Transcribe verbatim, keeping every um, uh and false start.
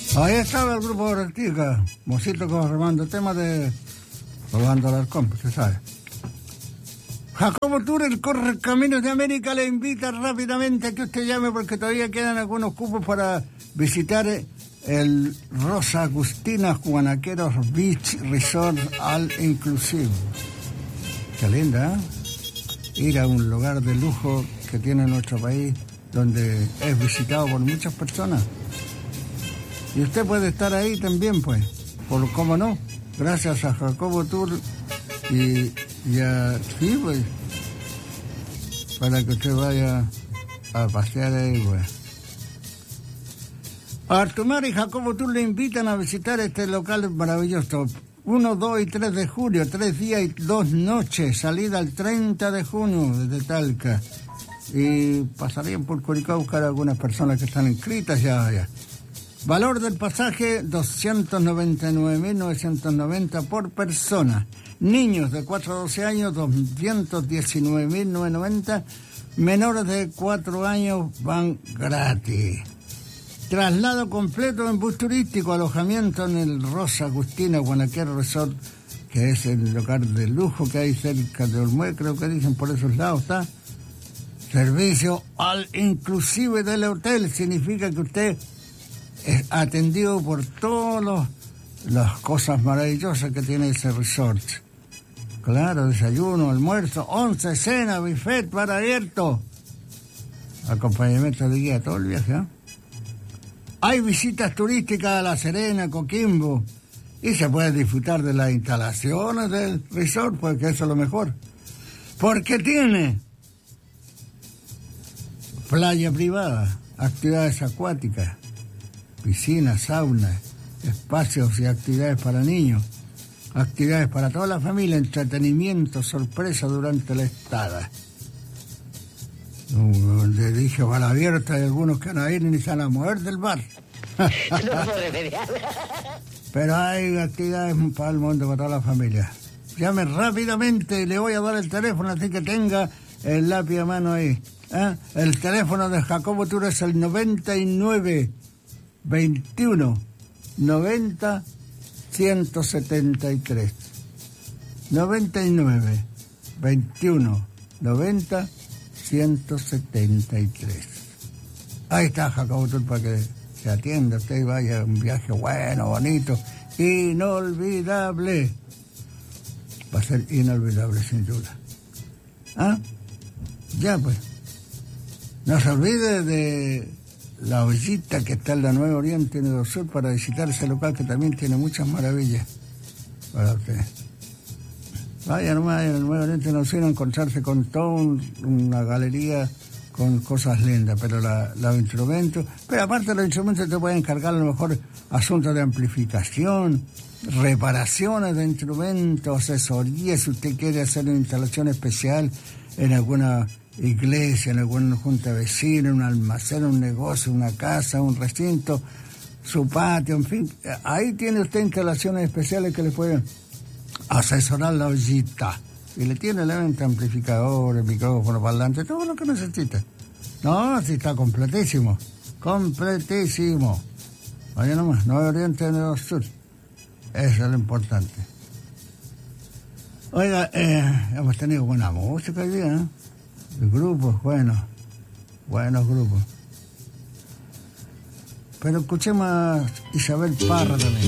Ahí estaba el grupo Ortica, Mocito remando tema de Rolando Alarcón, usted sabe. Jacobo Tour, el Correcaminos de América, le invita rápidamente a que usted llame porque todavía quedan algunos cupos para visitar el Rosa Agustina Juanaqueros Beach Resort All Inclusive. Qué linda, ¿eh? Ir a un lugar de lujo que tiene nuestro país, donde es visitado por muchas personas. Y usted puede estar ahí también, pues, por cómo no, gracias a Jacobo Tour y, y a sí, pues, para que usted vaya a pasear ahí, pues. Artumar y Jacobo Tour le invitan a visitar este local maravilloso. uno, dos y tres de julio, tres días y dos noches, salida el treinta de junio desde Talca. Y pasarían por Curicó a buscar a algunas personas que están inscritas ya, ya. Valor del pasaje, doscientos noventa y nueve mil novecientos noventa por persona. Niños de cuatro a doce años, doscientos diecinueve mil novecientos noventa. Menores de cuatro años van gratis. Traslado completo en bus turístico, alojamiento en el Rosa Agustina Guanaquero Resort, que es el lugar de lujo que hay cerca de Olmué, creo que dicen por esos lados, ¿está? Servicio al inclusive del hotel, significa que usted es atendido por todas las cosas maravillosas que tiene ese resort. Claro, desayuno, almuerzo, once, cena, buffet, bar abierto. Acompañamiento de guía todo el viaje, ¿eh? Hay visitas turísticas a La Serena, Coquimbo, y se puede disfrutar de las instalaciones del resort, porque eso es lo mejor. Porque tiene playa privada, actividades acuáticas, piscinas, saunas, espacios y actividades para niños, actividades para toda la familia, entretenimiento, sorpresa durante la estada. Le dije bar abierto, hay algunos que no hay ni se van a mover del bar. Pero hay actividades para el mundo, para toda la familia. Llame rápidamente, le voy a dar el teléfono, así que tenga el lápiz a mano ahí. ¿Eh? El teléfono de Jacobo Tour es el noventa y nueve veintiuno noventa ciento setenta y tres. noventa y nueve veintiuno noventa ciento setenta y tres. Ahí está Jacobo Tour para que se atienda usted y vaya a un viaje bueno, bonito, inolvidable. Va a ser inolvidable sin duda. ¿Ah? Ya pues. No se olvide de la ollita que está en la Nueva Oriente y Nuevo Sur para visitar ese local que también tiene muchas maravillas para usted. Vaya nomás en el Nuevo Oriente Nuevo Sur a encontrarse con toda un, una galería con cosas lindas, pero la, los instrumentos, pero aparte de los instrumentos te pueden encargar a lo mejor asuntos de amplificación, reparaciones de instrumentos, asesoría, si usted quiere hacer una instalación especial en alguna iglesia, en alguna junta de vecinos, un almacén, un negocio, una casa, un recinto, su patio, en fin. Ahí tiene usted instalaciones especiales que le pueden asesorar la ollita. Y le tiene la venta amplificadores, micrófonos, parlantes, todo lo que necesita. No, sí está completísimo. Completísimo. Vaya nomás, Nuevo Oriente, Nuevo Sur. Eso es lo importante. Oiga, eh, hemos tenido buena música hoy día, ¿eh? Grupos, buenos, buenos grupos. Pero escuchemos a Isabel Parra también.